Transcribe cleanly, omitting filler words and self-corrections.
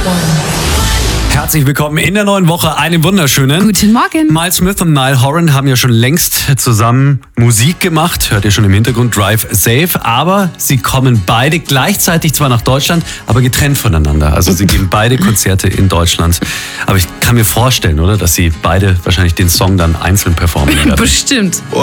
Herzlich willkommen in der neuen Woche. Einen wunderschönen Guten Morgen. Miles Smith und Niall Horan haben ja schon längst zusammen Musik gemacht. Hört ihr schon im Hintergrund, Drive Safe. Aber sie kommen beide gleichzeitig zwar nach Deutschland, aber getrennt voneinander. Also sie geben beide Konzerte in Deutschland. Aber ich kann mir vorstellen, oder, dass sie beide wahrscheinlich den Song dann einzeln performen werden. Bestimmt.